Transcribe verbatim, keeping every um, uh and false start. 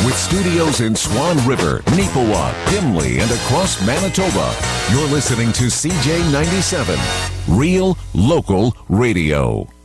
With studios in Swan River, Neepawa, Dimley, and across Manitoba, you're listening to C J ninety-seven, Real Local Radio.